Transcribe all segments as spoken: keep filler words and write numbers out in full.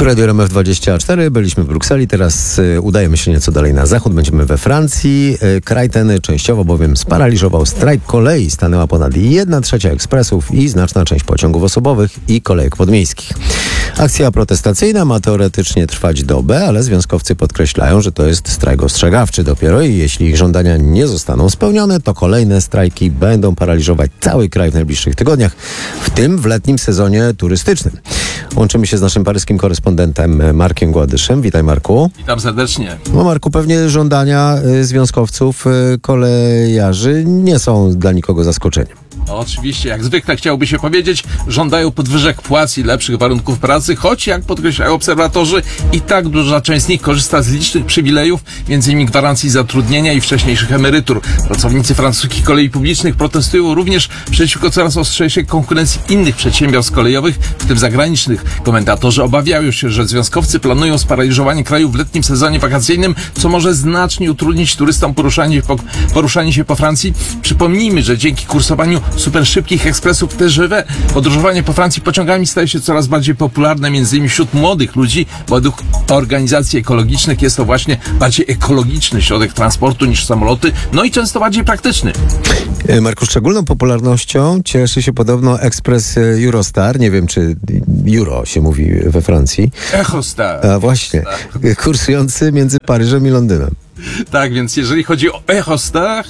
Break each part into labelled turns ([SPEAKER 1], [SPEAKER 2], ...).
[SPEAKER 1] Tu Radio R M F dwadzieścia cztery, byliśmy w Brukseli, teraz y, udajemy się nieco dalej na zachód, będziemy we Francji. Y, kraj ten częściowo bowiem sparaliżował strajk kolei, stanęła ponad jedna trzecia ekspresów i znaczna część pociągów osobowych i kolejek podmiejskich. Akcja protestacyjna ma teoretycznie trwać dobę, ale związkowcy podkreślają, że to jest strajk ostrzegawczy dopiero i jeśli ich żądania nie zostaną spełnione, to kolejne strajki będą paraliżować cały kraj w najbliższych tygodniach, w tym w letnim sezonie turystycznym. Łączymy się z naszym paryskim korespondentem Markiem Gładyszem. Witaj, Marku.
[SPEAKER 2] Witam serdecznie.
[SPEAKER 1] No, Marku, pewnie żądania y, związkowców y, kolejarzy nie są dla nikogo zaskoczeniem.
[SPEAKER 2] No, oczywiście, jak zwykle chciałoby się powiedzieć, żądają podwyżek płac i lepszych warunków pracy, choć, jak podkreślają obserwatorzy, i tak duża część z nich korzysta z licznych przywilejów, między innymi gwarancji zatrudnienia i wcześniejszych emerytur. Pracownicy francuskich kolei publicznych protestują również przeciwko coraz ostrzejszej konkurencji innych przedsiębiorstw kolejowych, w tym zagranicznych. Komentatorzy obawiają się, że związkowcy planują sparaliżowanie kraju w letnim sezonie wakacyjnym, co może znacznie utrudnić turystom poruszanie, po, poruszanie się po Francji. Przypomnijmy, że dzięki kursowaniu super szybkich ekspresów T G V podróżowanie po Francji pociągami staje się coraz bardziej popularne, między innymi wśród młodych ludzi, bo według organizacji ekologicznych jest to właśnie bardziej ekologiczny środek transportu niż samoloty, no i często bardziej praktyczny.
[SPEAKER 1] Marku, szczególną popularnością cieszy się podobno ekspres Eurostar, nie wiem czy Euro się mówi we Francji.
[SPEAKER 2] Eurostar.
[SPEAKER 1] A właśnie, kursujący między Paryżem i Londynem.
[SPEAKER 2] Tak, więc jeżeli chodzi o Eurostar,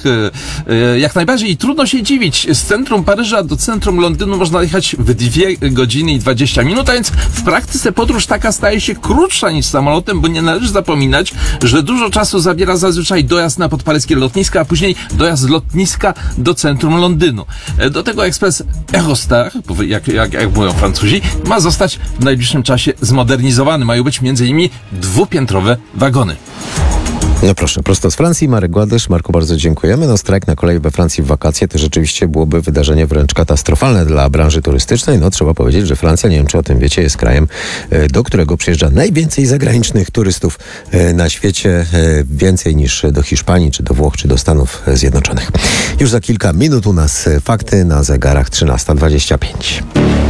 [SPEAKER 2] jak najbardziej i trudno się dziwić. Z centrum Paryża do centrum Londynu można jechać w dwie godziny i dwadzieścia minut, a więc w praktyce podróż taka staje się krótsza niż samolotem, bo nie należy zapominać, że dużo czasu zabiera zazwyczaj dojazd na podparyskie lotniska, a później dojazd z lotniska do centrum Londynu. Do tego ekspres Eurostar, jak, jak, jak mówią Francuzi, ma zostać w najbliższym czasie zmodernizowany. Mają być między innymi dwupiętrowe wagony.
[SPEAKER 1] No proszę, prosto z Francji, Marek Gładysz. Marku, bardzo dziękujemy. No, strajk na kolei we Francji w wakacje to rzeczywiście byłoby wydarzenie wręcz katastrofalne dla branży turystycznej. No trzeba powiedzieć, że Francja, nie wiem czy o tym wiecie, jest krajem, do którego przyjeżdża najwięcej zagranicznych turystów na świecie. Więcej niż do Hiszpanii, czy do Włoch, czy do Stanów Zjednoczonych. Już za kilka minut u nas fakty na zegarach trzynasta dwadzieścia pięć.